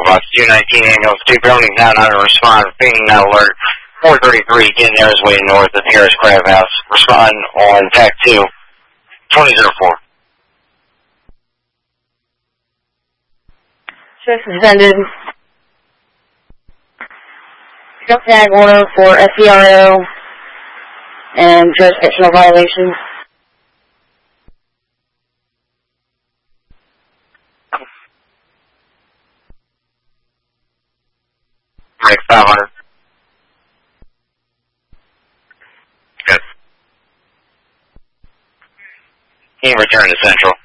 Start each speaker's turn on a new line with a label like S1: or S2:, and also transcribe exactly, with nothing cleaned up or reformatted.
S1: Box two nineteen Annual, two buildings now not to respond, pinging that alert. four thirty-three, getting there is way north of Harris Crab House. Respond on T A C two, twenty oh four.
S2: Check suspended. Pick up tag one oh for S C R O and jurisdictional violations.
S1: Break five hundred. Good. Can you return to Central?